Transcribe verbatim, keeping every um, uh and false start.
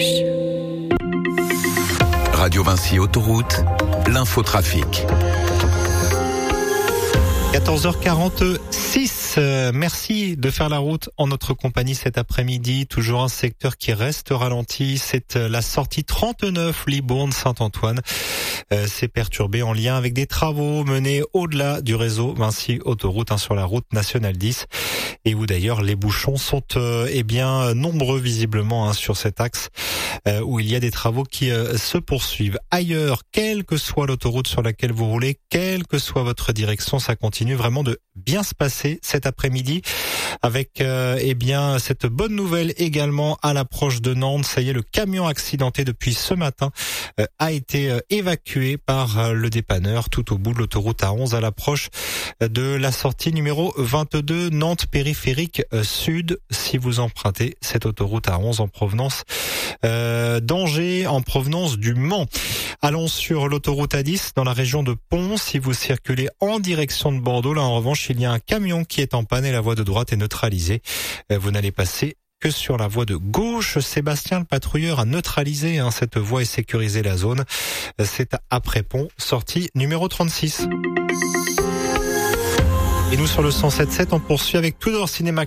Rouge. Radio Vinci Autoroute, l'infotrafic. quatorze heures quarante-six, euh, merci de faire la route en notre compagnie cet après-midi. Toujours un secteur qui reste ralenti, c'est euh, la sortie trente-neuf Libourne-Saint-Antoine. Euh, c'est perturbé en lien avec des travaux menés au-delà du réseau Vinci Autoroute, hein, sur la route nationale dix, et où d'ailleurs les bouchons sont euh, eh bien nombreux visiblement, hein, sur cet axe euh, où il y a des travaux qui euh, se poursuivent. Ailleurs, quelle que soit l'autoroute sur laquelle vous roulez, quelle que soit votre direction, ça continue vraiment de bien se passer cet après-midi, avec euh, eh bien cette bonne nouvelle également à l'approche de Nantes. Ça y est, le camion accidenté depuis ce matin euh, a été euh, évacué par euh, le dépanneur tout au bout de l'autoroute A onze à l'approche de la sortie numéro vingt-deux Nantes périphérique euh, sud. Si vous empruntez cette autoroute A onze en provenance euh, d'Angers, en provenance du Mans. Allons sur l'autoroute A dix dans la région de Pont. Si vous circulez en direction de Bordeaux, là en revanche, il y a un camion qui est en panne et la voie de droite est neutralisée. Vous n'allez passer que sur la voie de gauche. Sébastien, le patrouilleur, a neutralisé hein, cette voie et sécurisé la zone. C'est après Pont, sortie numéro trente-six. Et nous sur le cent sept virgule sept, on poursuit avec Tudor Cinéma